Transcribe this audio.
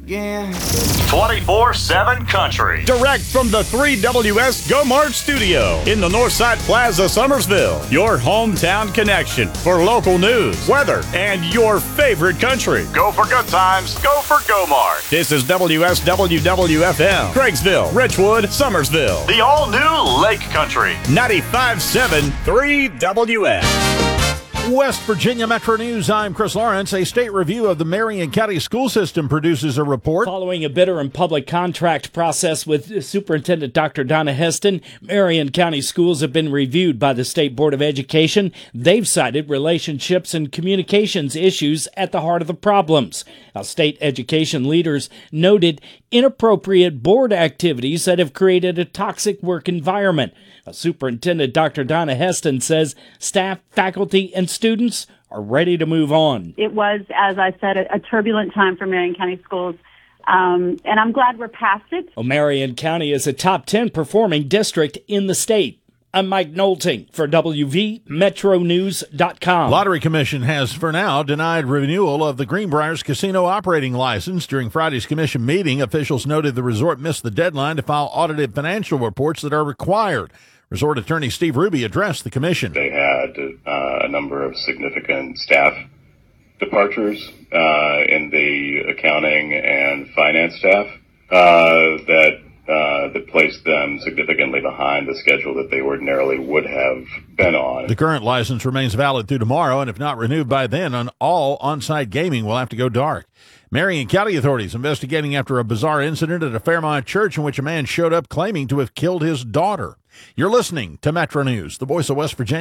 again. 24/7 Country. Direct from the 3WS Go Mart studio in the Northside Plaza, Summersville. Your hometown connection for local news, weather, and your favorite country. Go for good times. Go for Go Mart. This is WSWWFM, Craigsville, Richwood, Summersville. The all-new Lake Country. 95.7 3WS. West Virginia Metro News, I'm Chris Lawrence. A state review of the Marion County school system produces a report. Following a bidder and public contract process with Superintendent Dr. Donna Heston, Marion County schools have been reviewed by the State Board of Education. They've cited relationships and communications issues at the heart of the problems. Now, state education leaders noted inappropriate board activities that have created a toxic work environment. Superintendent Dr. Donna Heston says staff, faculty, and students are ready to move on. It was, as I said, a turbulent time for Marion County schools, and I'm glad we're past it. Marion County is a top 10 performing district in the state. I'm Mike Nolting for WVMetroNews.com. Lottery Commission has, for now, denied renewal of the Greenbriers casino operating license. During Friday's commission meeting, officials noted the resort missed the deadline to file audited financial reports that are required. Resort attorney Steve Ruby addressed the commission. They had a number of significant staff departures in the accounting and finance staff that placed them significantly behind the schedule that they ordinarily would have been on. The current license remains valid through tomorrow, and if not renewed by then, all on-site gaming will have to go dark. Marion County authorities investigating after a bizarre incident at a Fairmont church in which a man showed up claiming to have killed his daughter. You're listening to Metro News, the voice of West Virginia.